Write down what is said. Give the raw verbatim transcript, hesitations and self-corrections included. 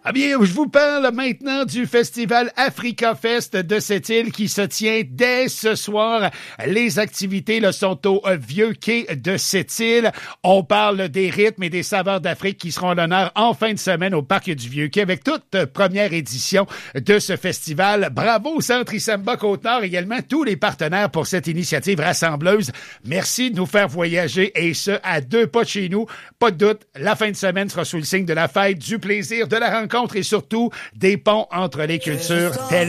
Ah bien, je vous parle maintenant du festival Africa Fest de cette île qui se tient dès ce soir. Les activités là, sont au Vieux Quai de cette île. On parle des rythmes et des saveurs d'Afrique qui seront à l'honneur en fin de semaine au Parc du Vieux Quai avec toute première édition de ce festival. Bravo au Centre Isamba Côte-Nord, également tous les partenaires pour cette initiative rassembleuse. Merci de nous faire voyager et ce, à deux pas de chez nous. Pas de doute, la fin de semaine sera sous le signe de la fête, du plaisir, de la rencontre et surtout des ponts entre les cultures.